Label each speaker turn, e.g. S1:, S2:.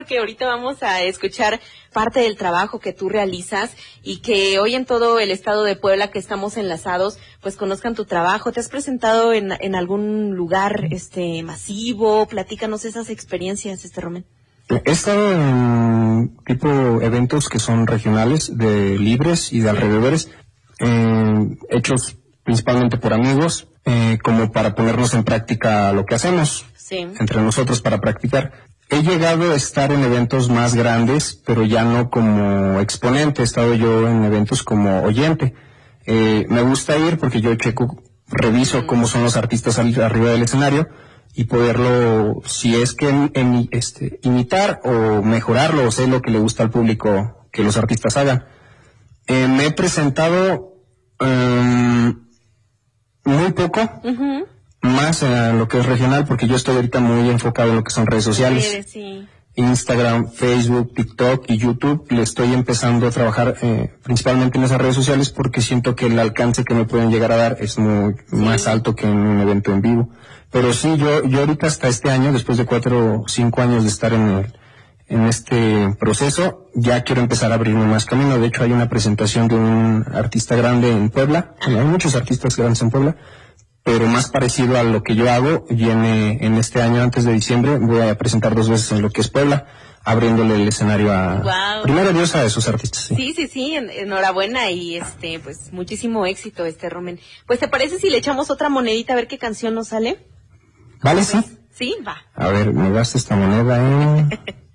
S1: Que ahorita vamos a escuchar parte del trabajo que tú realizas y que hoy en todo el estado de Puebla que estamos enlazados, pues conozcan tu trabajo. ¿Te has presentado en algún lugar masivo? Platícanos esas experiencias, Romén.
S2: He estado en tipo eventos que son regionales, de libres y de alrededores, hechos principalmente por amigos, como para ponernos en práctica lo que hacemos entre nosotros para practicar. He llegado a estar en eventos más grandes, pero ya no como exponente. He estado yo en eventos como oyente. Me gusta ir porque yo reviso cómo son los artistas arriba del escenario y poderlo, si es que imitar o mejorarlo, o sé lo que le gusta al público que los artistas hagan. Me he presentado muy poco. Más en lo que es regional, porque yo estoy ahorita muy enfocado en lo que son redes sociales.
S1: Sí.
S2: Instagram, Facebook, TikTok y YouTube. Le estoy empezando a trabajar principalmente en esas redes sociales porque siento que el alcance que me pueden llegar a dar es más alto que en un evento en vivo. Pero sí, yo ahorita hasta este año, después de 4 o 5 años de estar en este proceso, ya quiero empezar a abrirme más camino. De hecho, hay una presentación de un artista grande en Puebla. Hay muchos artistas grandes en Puebla, pero más parecido a lo que yo hago. Viene en este año, antes de diciembre, voy a presentar 2 veces en lo que es Puebla, abriéndole el escenario a, primero Dios, a esos artistas.
S1: Sí, enhorabuena y pues muchísimo éxito, Romén. Pues ¿te parece si le echamos otra monedita a ver qué canción nos sale?
S2: Vale, sí.
S1: Sí, va.
S2: A ver, me gasto esta moneda en...